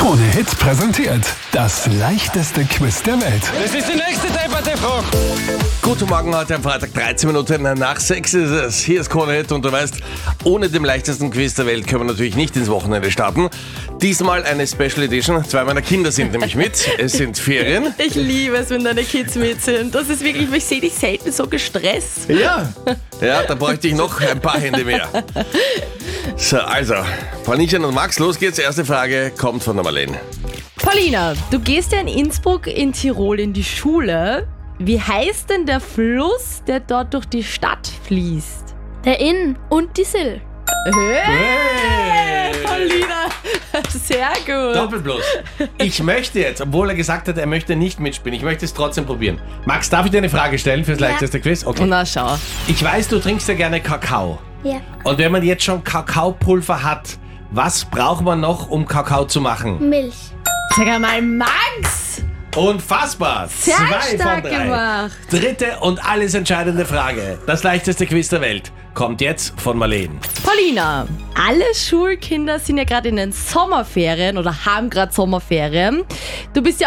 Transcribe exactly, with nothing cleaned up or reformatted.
Krone-Hit präsentiert das leichteste Quiz der Welt. Das ist die nächste depperte Frage. Guten Morgen, heute am Freitag, dreizehn Minuten nach sechs ist es. Hier ist Krone-Hit und du weißt, ohne dem leichtesten Quiz der Welt können wir natürlich nicht ins Wochenende starten. Diesmal eine Special Edition. Zwei meiner Kinder sind nämlich mit. Es sind Ferien. Ich liebe es, wenn deine Kids mit sind. Das ist wirklich, ich sehe dich selten so gestresst. Ja. Ja, da bräuchte ich noch ein paar Hände mehr. So, also, Paulinchen und Max, los geht's. Erste Frage kommt von der Marlene. Paulina, du gehst ja in Innsbruck in Tirol in die Schule. Wie heißt denn der Fluss, der dort durch die Stadt fließt? Der Inn und die Sill. Hey, Paulina, sehr gut. Doppelplus. Ich möchte jetzt, obwohl er gesagt hat, er möchte nicht mitspielen, ich möchte es trotzdem probieren. Max, darf ich dir eine Frage stellen fürs leichteste Quiz? Okay. Na schau. Ich weiß, du trinkst ja gerne Kakao. Ja. Und wenn man jetzt schon Kakaopulver hat, was braucht man noch, um Kakao zu machen? Milch. Sag einmal, Max! Unfassbar! Sehr Zwei stark von drei. gemacht. Dritte und alles entscheidende Frage. Das leichteste Quiz der Welt kommt jetzt von Marlene. Paulina, alle Schulkinder sind ja gerade in den Sommerferien oder haben gerade Sommerferien. Du bist ja